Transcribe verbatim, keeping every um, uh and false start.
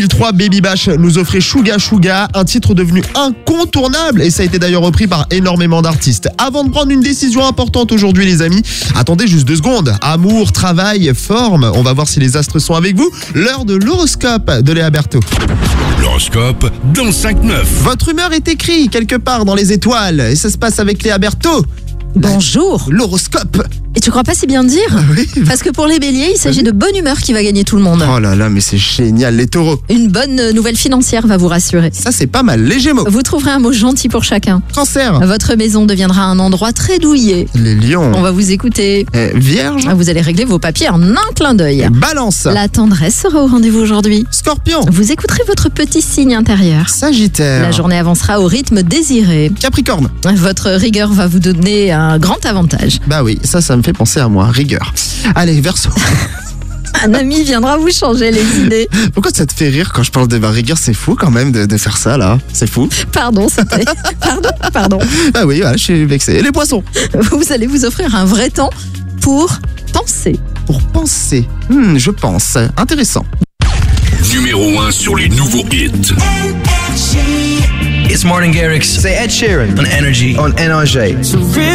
deux mille trois, Baby Bash nous offrait Shuga Shuga, un titre devenu incontournable et ça a été d'ailleurs repris par énormément d'artistes. Avant de prendre une décision importante aujourd'hui les amis, attendez juste deux secondes. Amour, travail, forme, on va voir si les astres sont avec vous. L'heure de l'horoscope de Léa Berthaud. L'horoscope dans cinq neuf. Votre humeur est écrite quelque part dans les étoiles et ça se passe avec Léa Berthaud. Bonjour. L'horoscope. Et tu crois pas si bien dire? Oui. Parce que pour les béliers, il s'agit de bonne humeur qui va gagner tout le monde. Oh là là, mais c'est génial, les taureaux. Une bonne nouvelle financière va vous rassurer. Ça, c'est pas mal. Les gémeaux. Vous trouverez un mot gentil pour chacun. Cancer. Votre maison deviendra un endroit très douillet. Les lions. On va vous écouter. Eh, Vierge. Vous allez régler vos papiers en un clin d'œil. Balance. La tendresse sera au rendez-vous aujourd'hui. Scorpion. Vous écouterez votre petit signe intérieur. Sagittaire. La journée avancera au rythme désiré. Capricorne. Votre rigueur va vous donner un grand avantage. Bah oui, ça, ça me fait penser à moi. Rigueur. Allez, Verseau. Un ami viendra vous changer les idées. Pourquoi ça te fait rire quand je parle de ma rigueur? C'est fou quand même de, de faire ça là. C'est fou. Pardon, c'était... Pardon, pardon. Ah oui, voilà, je suis vexé. Et les poissons. Vous allez vous offrir un vrai temps pour penser. Pour penser. Hmm, je pense. Intéressant. Numéro un sur les nouveaux hits. It's Martin Garrix. C'est Ed Sheeran on Energy on N R J.